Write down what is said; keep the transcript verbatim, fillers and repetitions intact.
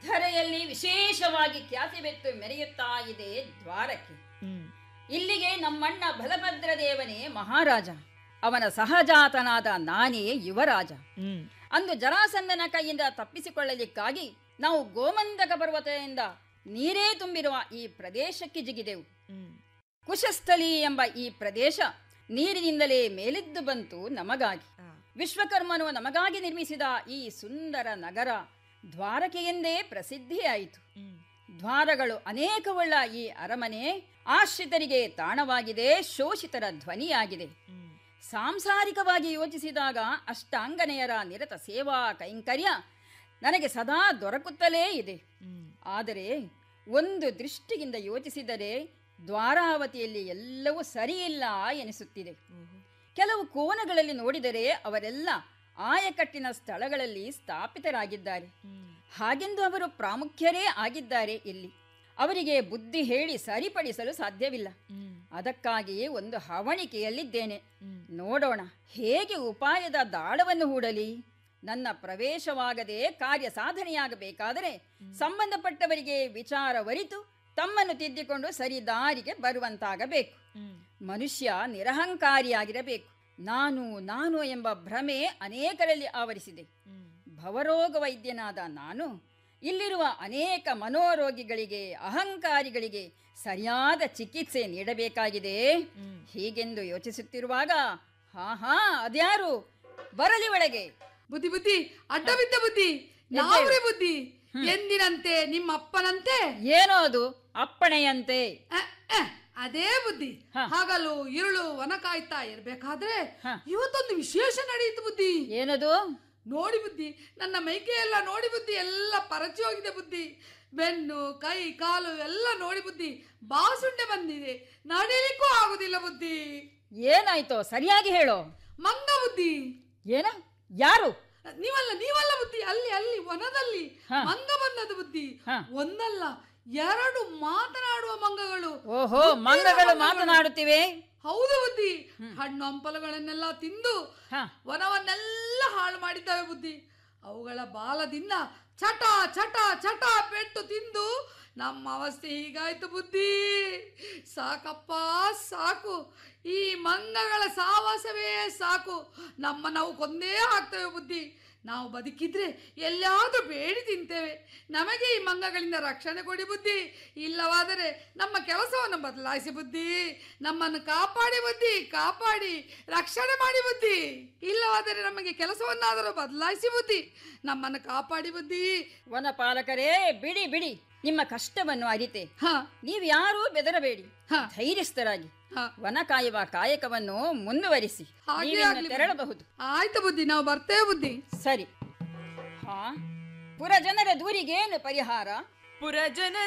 ಧರೆಯಲ್ಲಿ ವಿಶೇಷವಾಗಿ ಖ್ಯಾತಿ ಬೆತ್ತು ಮೆರೆಯುತ್ತಾ ಇದೆ ದ್ವಾರಕೆ. ಇಲ್ಲಿಗೆ ನಮ್ಮಣ್ಣ ಬಲಭದ್ರ ದೇವನೇ ಮಹಾರಾಜ, ಅವನ ಸಹಜಾತನಾದ ನಾನೇ ಯುವರಾಜ. ಅಂದು ಜರಾಸಂಧನ ಕೈಯಿಂದ ತಪ್ಪಿಸಿಕೊಳ್ಳಲಿಕ್ಕಾಗಿ ನಾವು ಗೋಮಂದಕ ಪರ್ವತದಿಂದ ನೀರೇ ತುಂಬಿರುವ ಈ ಪ್ರದೇಶಕ್ಕೆ ಜಿಗಿದೆವು. ಕುಶಸ್ಥಲಿ ಎಂಬ ಈ ಪ್ರದೇಶ ನೀರಿನಿಂದಲೇ ಮೇಲೆದ್ದು ಬಂತು ನಮಗಾಗಿ. ವಿಶ್ವಕರ್ಮನು ನಮಗಾಗಿ ನಿರ್ಮಿಸಿದ ಈ ಸುಂದರ ನಗರ ದ್ವಾರಕೆಯೆಂದೇ ಪ್ರಸಿದ್ಧಿಯಾಯಿತು. ದ್ವಾರಗಳು ಅನೇಕವುಳ್ಳ ಈ ಅರಮನೆ ಆಶ್ರಿತರಿಗೆ ತಾಣವಾಗಿದೆ, ಶೋಷಿತರ ಧ್ವನಿಯಾಗಿದೆ. ಸಾಂಸಾರಿಕವಾಗಿ ಯೋಚಿಸಿದಾಗ ಅಷ್ಟಾಂಗನೆಯರ ನಿರತ ಸೇವಾ ಕೈಂಕರ್ಯ ನನಗೆ ಸದಾ ದೊರಕುತ್ತಲೇ ಇದೆ. ಆದರೆ ಒಂದು ದೃಷ್ಟಿಯಿಂದ ಯೋಚಿಸಿದರೆ ದ್ವಾರಾವತಿಯಲ್ಲಿ ಎಲ್ಲವೂ ಸರಿಯಿಲ್ಲ ಎನಿಸುತ್ತಿದೆ. ಕೆಲವು ಕೋನಗಳಲ್ಲಿ ನೋಡಿದರೆ ಅವರೆಲ್ಲ ಆಯಕಟ್ಟಿನ ಸ್ಥಳಗಳಲ್ಲಿ ಸ್ಥಾಪಿತರಾಗಿದ್ದಾರೆ. ಹಾಗೆಂದು ಅವರು ಪ್ರಾಮುಖ್ಯರೇ ಆಗಿದ್ದಾರೆ. ಇಲ್ಲಿ ಅವರಿಗೆ ಬುದ್ಧಿ ಹೇಳಿ ಸರಿಪಡಿಸಲು ಸಾಧ್ಯವಿಲ್ಲ. ಅದಕ್ಕಾಗಿ ಒಂದು ಹವಣಿಕೆಯಲ್ಲಿದ್ದೇನೆ. ನೋಡೋಣ ಹೇಗೆ ಉಪಾಯದ ದಾಳವನ್ನು ಹೂಡಲಿ. ನನ್ನ ಪ್ರವೇಶವಾಗದೆ ಕಾರ್ಯ ಸಾಧನೆಯಾಗಬೇಕಾದರೆ ಸಂಬಂಧಪಟ್ಟವರಿಗೆ ವಿಚಾರವರಿತು ತಮ್ಮನ್ನು ತಿದ್ದಿಕೊಂಡು ಸರಿ ದಾರಿಗೆ ಬರುವಂತಾಗಬೇಕು. ಮನುಷ್ಯ ನಿರಹಂಕಾರಿಯಾಗಿರಬೇಕು. ನಾನು ನಾನು ಎಂಬ ಭ್ರಮೆ ಅನೇಕರಲ್ಲಿ ಆವರಿಸಿದೆ. ಭವರೋಗ ವೈದ್ಯನಾದ ನಾನು ಇಲ್ಲಿರುವ ಅನೇಕ ಮನೋರೋಗಿಗಳಿಗೆ, ಅಹಂಕಾರಿಗಳಿಗೆ ಸರಿಯಾದ ಚಿಕಿತ್ಸೆ ನೀಡಬೇಕಾಗಿದೆ. ಹೀಗೆಂದು ಯೋಚಿಸುತ್ತಿರುವಾಗ ಹಾ ಹಾ ಅದ್ಯಾರು ಬರಲಿ ಒಳಗೆ. ಬುದ್ಧಿ ಬುದ್ಧಿ ಅಡ್ಡ ಬಿದ್ದ ಬುದ್ಧಿ, ನಾವ್ರೆ ಬುದ್ಧಿ, ಎಂದಿನಂತೆ ನಿಮ್ಮ ಅಪ್ಪನಂತೆ. ಏನೋ ಅದು ಅಪ್ಪಣೆಯಂತೆ? ಅದೇ ಬುದ್ಧಿ. ಹಗಲು ಇರುಳು ವನ ಕಾಯ್ತಾ ಇರ್ಬೇಕಾದ್ರೆ ಇವತ್ತೊಂದು ವಿಶೇಷ ನಡೆಯಿತು ಬುದ್ಧಿ. ಏನದು? ನೋಡಿ ಬುದ್ಧಿ, ನನ್ನ ಮೈಕೆ ಎಲ್ಲ ನೋಡಿ ಬುದ್ಧಿ, ಎಲ್ಲ ಪರಚಿ ಹೋಗಿದೆ ಬುದ್ಧಿ. ಬೆನ್ನು ಕೈ ಕಾಲು ಎಲ್ಲ ನೋಡಿ ಬುದ್ಧಿ, ಬಾಸುಂಡೆ ಬಂದಿದೆ, ನಡೀಲಿಕ್ಕೂ ಆಗುದಿಲ್ಲ ಬುದ್ಧಿ. ಏನಾಯ್ತೋ ಸರಿಯಾಗಿ ಹೇಳೋ. ಮಂಗ ಬುದ್ಧಿ. ಏನ? ಯಾರು? ನೀವಲ್ಲ ನೀವಲ್ಲ ಬುದ್ಧಿ, ಅಲ್ಲಿ ಅಲ್ಲಿ ವನದಲ್ಲಿ ಮಂಗ ಬಂದದ್ದು ಬುದ್ಧಿ. ಒಂದಲ್ಲ ಎರಡು ಮಾತನಾಡುವ ಮಂಗಗಳು. ಓಹೋ, ಮಂಗಗಳು ಮಾತನಾಡುತ್ತಿವೆ? ಹೌದು ಬುದ್ಧಿ. ಹಣ್ಣು ಹಂಪಲುಗಳನ್ನೆಲ್ಲ ತಿಂದು ವನವನ್ನೆಲ್ಲ ಹಾಳು ಮಾಡಿದ್ದಾವೆ ಬುದ್ಧಿ. ಅವುಗಳ ಬಾಲದಿಂದ ಚಟ ಚಟ ಚಟ ಪೆಟ್ಟು ತಿಂದು ನಮ್ಮ ಅವಸ್ಥೆ ಹೀಗಾಯ್ತು ಬುದ್ಧಿ. ಸಾಕಪ್ಪ ಸಾಕು, ಈ ಮಂಗಗಳ ಸಾವಾಸವೇ ಸಾಕು. ನಮ್ಮ ನಾವು ಕೊಂದೇ ಹಾಕ್ತೇವೆ ಬುದ್ಧಿ. ನಾವು ಬದುಕಿದ್ರೆ ಎಲ್ಲಾದ್ರೂ ಬೇಡಿ ತಿಂತೇವೆ. ನಮಗೆ ಈ ಮಂಗಗಳಿಂದ ರಕ್ಷಣೆ ಕೊಡಿ ಬುದ್ಧಿ. ಇಲ್ಲವಾದರೆ ನಮ್ಮ ಕೆಲಸವನ್ನು ಬದಲಾಯಿಸಿ ಬುದ್ಧಿ. ನಮ್ಮನ್ನು ಕಾಪಾಡಿ ಬುದ್ಧಿ, ಕಾಪಾಡಿ ರಕ್ಷಣೆ ಮಾಡಿ ಬುದ್ಧಿ. ಇಲ್ಲವಾದರೆ ನಮಗೆ ಕೆಲಸವನ್ನಾದರೂ ಬದಲಾಯಿಸಿ ಬುದ್ಧಿ. ನಮ್ಮನ್ನು ಕಾಪಾಡಿ ಬುದ್ಧಿ. ವನಪಾಲಕರೇ, ಬಿಡಿ ಬಿಡಿ, ನಿಮ್ಮ ಕಷ್ಟವನ್ನು ಅರಿತೆ. ನೀವು ಯಾರೂ ಬೆದರಬೇಡಿ, ಧೈರ್ಯಸ್ಥರಾಗಿ ವನ ಕಾಯುವ ಕಾಯಕವನ್ನು ಮುಂದುವರಿಸಿ ತೆರಳಬಹುದು. ಆಯ್ತು ಬುದ್ಧಿ, ನಾವು ಬರ್ತೇವೆ ಬುದ್ಧಿ. ಸರಿ. ಹಾ, ಪುರಜನರ ದೂರಿಗೇನು ಪರಿಹಾರ? ಪುರಜನ